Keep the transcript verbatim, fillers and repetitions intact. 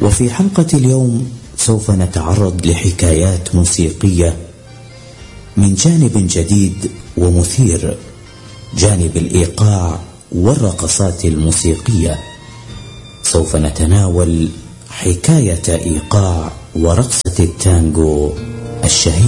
وفي حلقة اليوم سوف نتعرض لحكايات موسيقية من جانب جديد ومثير، جانب الإيقاع والرقصات الموسيقية. سوف نتناول حكاية إيقاع ورقصة التانجو الشهير.